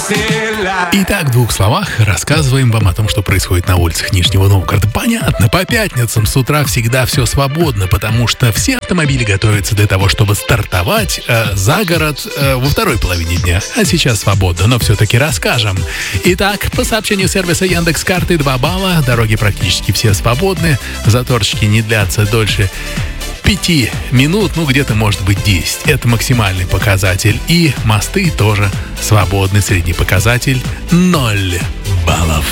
Итак, в двух словах рассказываем вам о том, что происходит на улицах Нижнего Новгорода. Понятно, по пятницам с утра всегда все свободно, потому что все автомобили готовятся для того, чтобы стартовать за город во второй половине дня. А сейчас свободно, но все-таки расскажем. Итак, по сообщению сервиса Яндекс.Карты 2 балла, дороги практически все свободны, заторчики не длятся дольше 5 минут, где-то может быть 10. Это максимальный показатель. И мосты тоже свободны. Средний показатель 0 баллов.